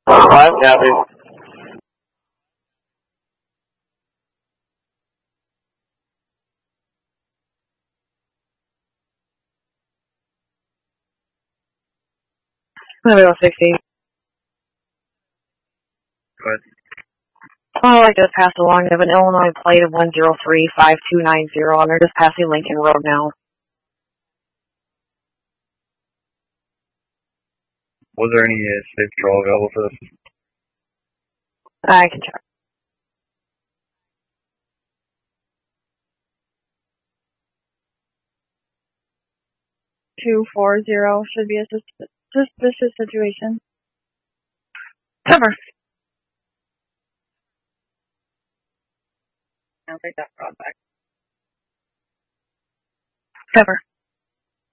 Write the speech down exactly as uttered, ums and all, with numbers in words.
I'm happy. Level sixty. Good. Oh, I just passed along. They have an Illinois plate of one zero three five two nine zero, and they're just passing Lincoln Road now. Was there any uh, state patrol available for this? I can check. two four zero should be a sus- suspicious situation. Cover. I'll take that fraud back. Cover.